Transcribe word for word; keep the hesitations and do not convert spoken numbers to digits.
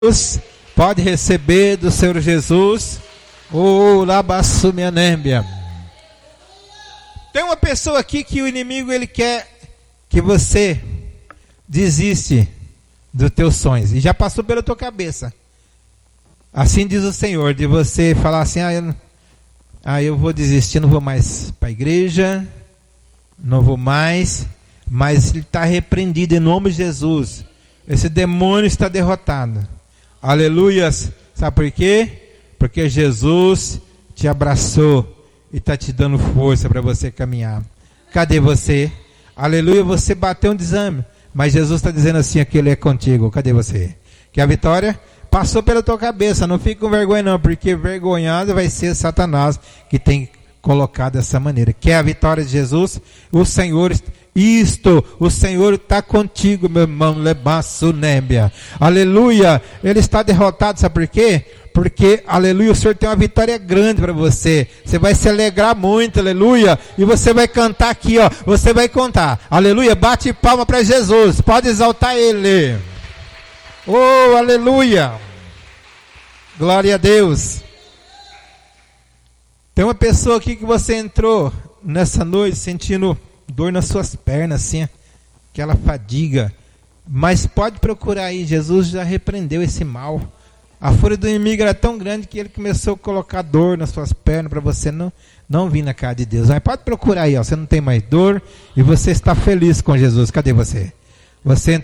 Pode receber do Senhor Jesus. Oh, labassumianêmbia. Tem uma pessoa aqui que o inimigo ele quer que você desiste dos teus sonhos. E já passou pela tua cabeça. Assim diz o Senhor, de você falar assim, ah, eu, não, ah, eu vou desistir, não vou mais para a igreja, não vou mais, mas ele está repreendido em nome de Jesus. Esse demônio está derrotado. Aleluias. Sabe por quê? Porque Jesus te abraçou e está te dando força para você caminhar. Cadê você? Aleluia, você bateu um desame, mas Jesus está dizendo assim, que Ele é contigo. Cadê você? Que a vitória passou pela tua cabeça, não fique com vergonha não, porque vergonhado vai ser Satanás que tem colocado dessa maneira. Quer a vitória de Jesus? O Senhor, isto, o Senhor está contigo, meu irmão, lebassunébia. Aleluia, Ele está derrotado, sabe por quê? Porque, aleluia, o Senhor tem uma vitória grande para você. Você vai se alegrar muito, aleluia. E você vai cantar aqui, ó. Você vai contar, aleluia. Bate palma para Jesus. Pode exaltar Ele. Oh, aleluia. Glória a Deus. Tem uma pessoa aqui que você entrou nessa noite sentindo dor nas suas pernas, assim, aquela fadiga. Mas pode procurar aí. Jesus já repreendeu esse mal. A fúria do inimigo era tão grande que ele começou a colocar dor nas suas pernas para você não, não vir na casa de Deus. Mas pode procurar aí, ó, você não tem mais dor e você está feliz com Jesus. Cadê você? Você